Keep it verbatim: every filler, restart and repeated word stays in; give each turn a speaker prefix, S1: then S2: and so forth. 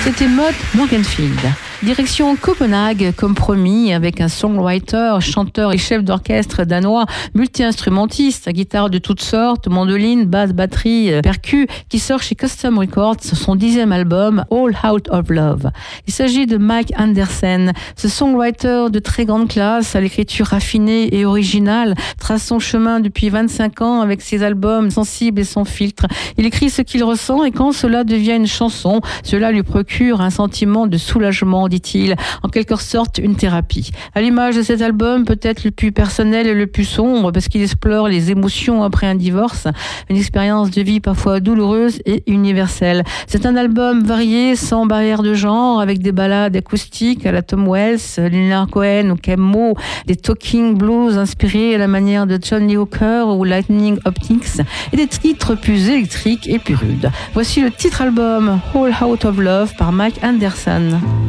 S1: C'était Maud Morgenfield. Direction Copenhague, comme promis, avec un songwriter, chanteur et chef d'orchestre danois, multi-instrumentiste, guitare de toutes sortes, mandoline, basse, batterie, percu, qui sort chez Custom Records son dixième album, All Out of Love. Il s'agit de Mike Anderson, ce songwriter de très grande classe, à l'écriture raffinée et originale, trace son chemin depuis vingt-cinq ans avec ses albums sensibles et sans filtre. Il écrit ce qu'il ressent et quand cela devient une chanson, cela lui procure un sentiment de soulagement, dit-il, en quelque sorte une thérapie. À l'image de cet album, peut-être le plus personnel et le plus sombre, parce qu'il explore les émotions après un divorce, une expérience de vie parfois douloureuse et universelle. C'est un album varié, sans barrière de genre, avec des ballades acoustiques à la Tom Wells, Leonard Cohen ou Kemo, des talking blues inspirés à la manière de John Lee Hooker ou Lightning Optics, et des titres plus électriques et plus rudes. Voici le titre album All Out of Love par Mike Anderson.